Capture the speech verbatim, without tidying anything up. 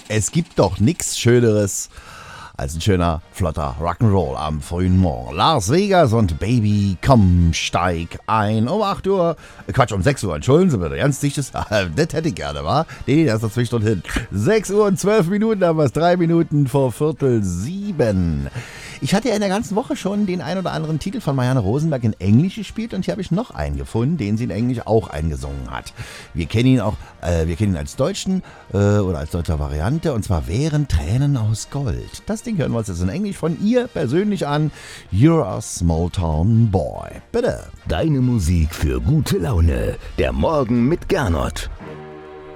Es gibt doch nichts Schöneres als ein schöner, flotter Rock'n'Roll am frühen Morgen. Las Vegas und Baby, komm, steig ein. Um acht Uhr, äh, Quatsch, um sechs Uhr, entschuldigen Sie bitte, ganz dichtes, das hätte ich gerne, wa? Nee, das ist noch zwei Stunden hin. sechs Uhr und zwölf Minuten haben wir es, drei Minuten vor Viertel sieben. Ich hatte ja in der ganzen Woche schon den ein oder anderen Titel von Marianne Rosenberg in Englisch gespielt und hier habe ich noch einen gefunden, den sie in Englisch auch eingesungen hat. Wir kennen ihn auch, äh, wir kennen ihn als deutschen äh, oder als deutscher Variante und zwar Wären Tränen aus Gold. Das Ding hören wir uns jetzt in Englisch von ihr persönlich an. You're a Small Town Boy. Bitte. Deine Musik für gute Laune. Der Morgen mit Gernot.